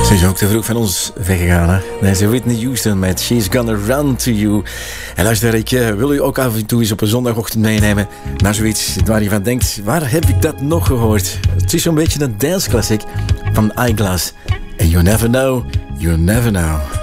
Ze is ook te vroeg van ons weggegaan, hè? Deze Whitney Houston met She's Gonna Run To You. En luister, ik wil u ook af en toe eens op een zondagochtend meenemen naar zoiets waar je van denkt, waar heb ik dat nog gehoord? Het is zo'n beetje een danceclassic van Eyeglass. And you never know, you never know.